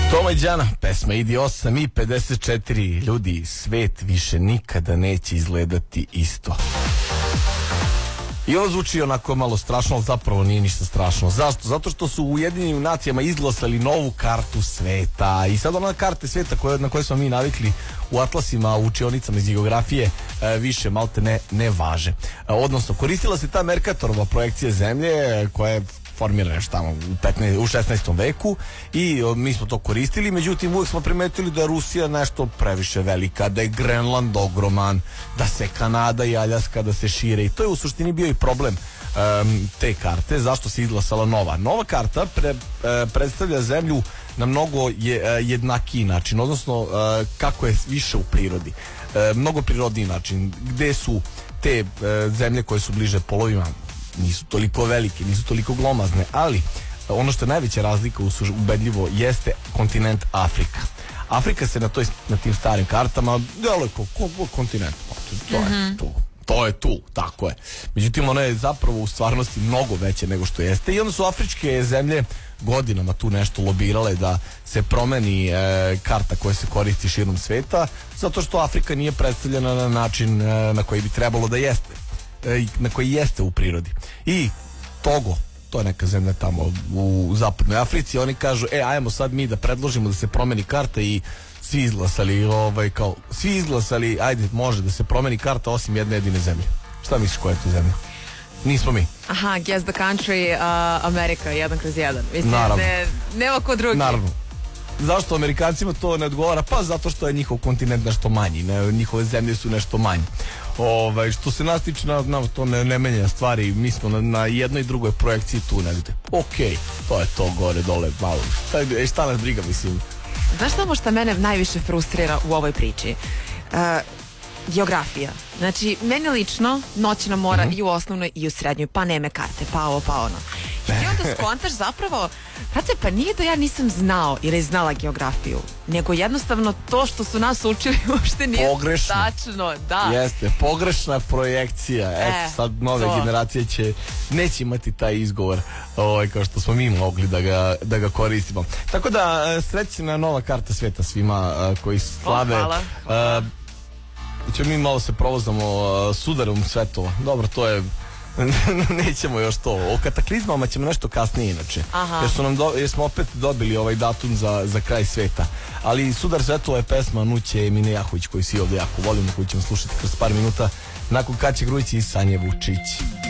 Toma i Đana, pesma Idi 8:54. Ljudi, svet više nikada neće izgledati isto. I ovo zvuči onako malo strašno, ali zapravo nije ništa strašno. Zašto? Zato što su u Ujedinjenim nacijama izglasali novu kartu sveta. I sad ona karte sveta na koje smo mi navikli u atlasima, u učionicama iz geografije, više malte ne važe. Odnosno, koristila se ta Mercatorova projekcija zemlje koja je formirana još tamo u 16. veku i mi smo to koristili, međutim uvijek smo primetili da je Rusija nešto previše velika, da je Grenland ogroman, da se Kanada i Aljaska da se šire, i to je u suštini bio i problem te karte. Zašto se izglasala nova karta? Predstavlja zemlju na mnogo jednakiji način, odnosno kako je više u prirodi, mnogo prirodniji način, gde su te zemlje koje su bliže polovima nisu toliko velike, nisu toliko glomazne, ali ono što je najveća razlika ubedljivo jeste kontinent Afrika. Afrika se na tim starim kartama deluje kao kontinent. To je tu, tako je. Međutim, ona je zapravo u stvarnosti mnogo veće nego što jeste, i onda su afričke zemlje godinama tu nešto lobirale da se promeni karta koja se koristi širom sveta, zato što Afrika nije predstavljena na način na koji bi trebalo da jeste, na koji jeste u prirodi. I Togo, to je neka zemlja tamo u zapadnoj Africi, oni kažu, ajmo sad mi da predložimo da se promeni karta, i svi izglasali, ajde, može da se promeni karta osim jedne jedine zemlje. Šta misliš, koja je to zemlja? Nismo mi. Aha, guess the country, Amerika, 1/1. Mislim, naravno. Nema ko drugi. Naravno. Zašto Amerikancima to ne odgovara? Pa zato što je njihov kontinent nešto manji, njihove zemlje su nešto manje. Što se nas tiče, to ne menja stvari, mi smo na jednoj i drugoj projekciji tu negde. Okej, to je to gore, dole, malo. Šta nas briga, mislim? Znaš samo šta mene najviše frustrira u ovoj priči? Geografija. Znači, meni lično noćna mora i u osnovnoj i u srednjoj, pa neme karte, pa ovo, pa ono. I ti onda skontaš zapravo, znate, pa nije da ja nisam znao ili znala geografiju, nego jednostavno to što su nas učili uopšte nije tačno. Da. Jeste, pogrešna projekcija. Sad nove generacije neće imati taj izgovor kao što smo mi mogli da ga koristimo. Tako da, srećna nova karta sveta svima koji slave. Hvala. Ćemo mi malo se provozamo sudarom svetova. Dobro, to je nećemo još to. O kataklizmama ćemo nešto kasnije inače. Jer smo opet dobili ovaj datum za kraj sveta. Ali Sudar svetova je pesma Nuće Mine Jahović, koju svi ovdje jako volimo, koju ćemo slušati kroz par minuta nakon Kaće Grujić i Sanje Vučić.